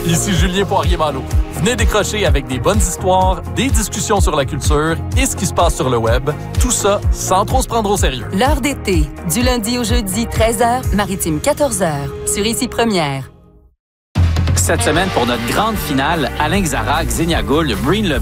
Ici Julien Poirier-Malo. Venez décrocher avec des bonnes histoires, des discussions sur la culture et ce qui se passe sur le web. Tout ça sans trop se prendre au sérieux. L'heure d'été, du lundi au jeudi, 13h, Maritime 14h, sur Ici Première. Cette semaine, pour notre grande finale, Alain Xara, Xenia Goul, Breen Le